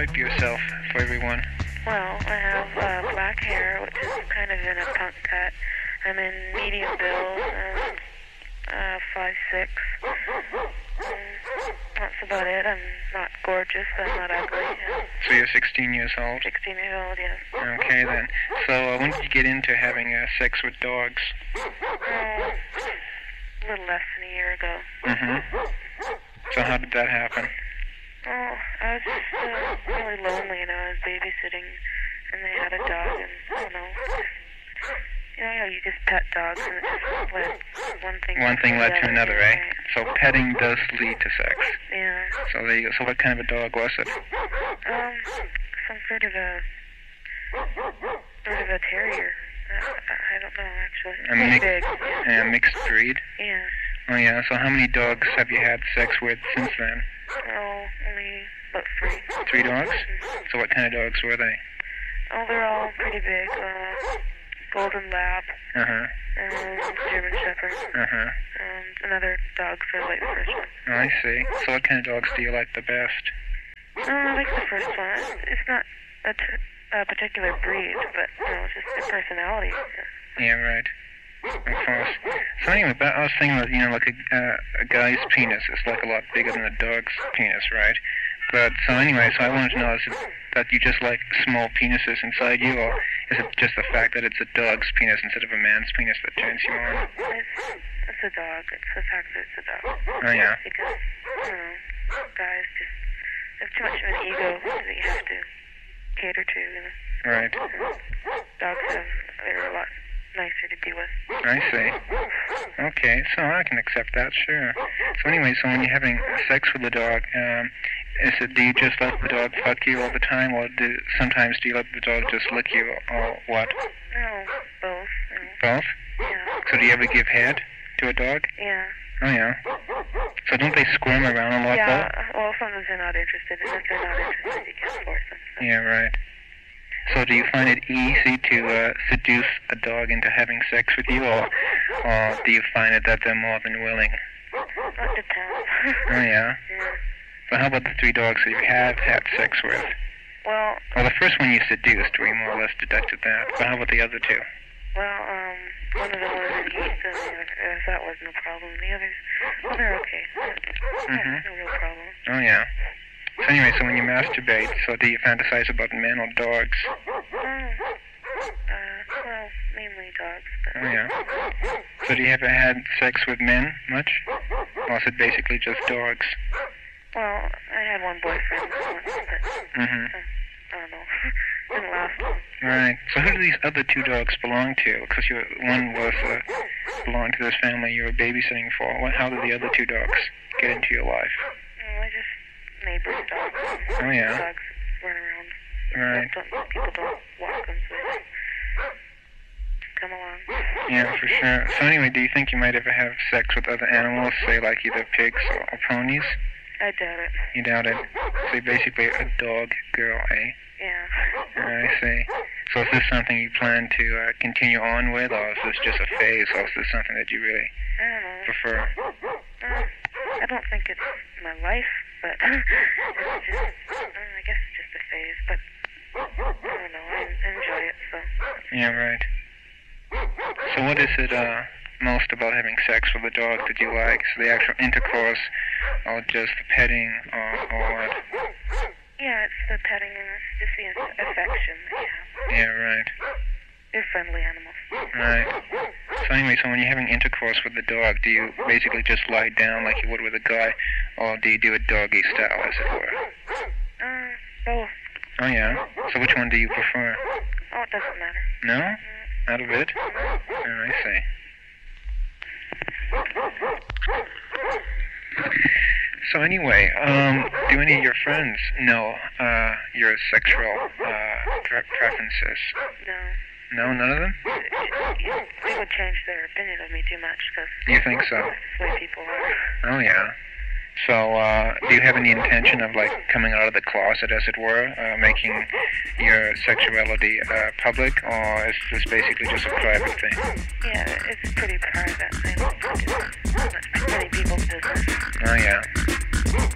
describe yourself for everyone? Well, I have black hair, which is kind of in a punk cut. I'm in medium build, 5'6". That's about it. I'm not gorgeous, but I'm not ugly. Yeah. So you're 16 years old? 16 years old, yes. Okay, then. So when did you get into having sex with dogs? A little less than a year ago. So how did that happen? Oh, I was just really lonely, I was babysitting, and they had a dog, and I don't know, you just pet dogs, and it just led one thing led to another, eh? Right. So petting does lead to sex. Yeah. So there you go. So what kind of a dog was it? Some sort of a terrier. I don't know, actually. Big. A mixed breed? Yeah. Oh, yeah. So how many dogs have you had sex with since then? Oh, only about 3. 3 dogs? So what kind of dogs were they? Oh, they're all pretty big. Golden Lab. And German Shepherd. And another dog for like the first one. Oh, I see. So what kind of dogs do you like the best? I like the first one. It's not a particular breed, but, it's just their personality. Yeah, right. Of course. So anyway, but I was thinking that, like a guy's penis is like a lot bigger than a dog's penis, right? But, so anyway, so I wanted to know, is it that you just like small penises inside you, or is it just the fact that it's a dog's penis instead of a man's penis that turns you on? It's a dog. It's the fact that it's a dog. Oh, yeah. Because, guys just have too much of an ego that you have to cater to, Right. Dogs they're a lot nicer to be with. I see. Okay, so I can accept that, sure. So anyway, so when you're having sex with the dog, do you just let the dog fuck you all the time, or sometimes do you let the dog just lick you, or what? No, both. Both? Yeah. So do you ever give head to a dog? Yeah. Oh, yeah. So don't they squirm around a lot, though? Well, sometimes they're not interested, and if they're not interested, you can't force them. So. Yeah, right. So do you find it easy to seduce a dog into having sex with you, or do you find it that they're more than willing? That depends. Oh, yeah? Yeah. So how about the 3 dogs that you have had sex with? Well, the first one you seduced, we more or less deducted that. But how about the other 2? Well, one of them was in heat, so that wasn't a problem. The others, well, they're okay. No real problem. Oh, yeah. So anyway, so when you masturbate, so do you fantasize about men or dogs? Well, mainly dogs. But Oh, yeah. So do you ever had sex with men much? Or is it basically just dogs? Well, I had one boyfriend once, but I don't know. Didn't last long. Right. So who do these other 2 dogs belong to? Because one was belonged to this family you were babysitting for. How did the other 2 dogs get into your life? Well, just neighbors' dogs. Oh, yeah. Dogs run around. Right. People don't walk them, so they come along. Yeah, for sure. So anyway, do you think you might ever have sex with other animals, say like either pigs or ponies? I doubt it. You doubt it? So you're basically a dog girl, eh? Yeah. I see. So is this something you plan to continue on with, or is this just a phase, or is this something that you really I don't know. prefer? I don't think it's my life, but it's just, I guess it's just a phase, but I don't know, I enjoy it, so. Yeah, right. So what is it most about having sex with a dog that you like? So the actual intercourse, or just the petting, or what? Yeah, it's the petting and it's just the affection that you have. Yeah, right. They're friendly animals. Right. So anyway, so when you're having intercourse with the dog, do you basically just lie down like you would with a guy, or do you do it doggy style, as it were? Both. Oh, yeah? So which one do you prefer? Oh, it doesn't matter. No? Not a bit? Oh, I see. So anyway, do any of your friends know your sexual preferences? No. No, none of them? They would change their opinion of me too much, because You think so? that's the way people are. Oh, yeah. So, do you have any intention of, like, coming out of the closet, as it were, making your sexuality public, or is this basically just a private thing? Yeah, it's pretty private. I don't think it's many people's business. Oh, yeah.